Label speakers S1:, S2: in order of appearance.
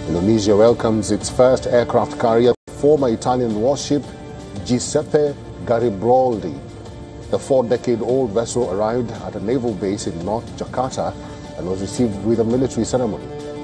S1: Indonesia welcomes its first aircraft carrier, former Italian warship Giuseppe Garibaldi. The 4-decade-old vessel arrived at a naval base in North Jakarta and was received with a military ceremony.